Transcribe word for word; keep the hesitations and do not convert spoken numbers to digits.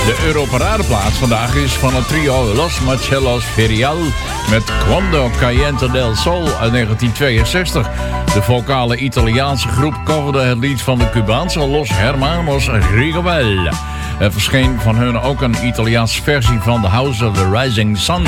De Europaradeplaats vandaag is van het trio Los Marcellos Ferial met Quando Caliente del Sol uit negentien tweeënzestig. De vocale Italiaanse groep coverde het lied van de Cubaanse Los Hermanos Rigobel. Er verscheen van hun ook een Italiaanse versie van The House of the Rising Sun.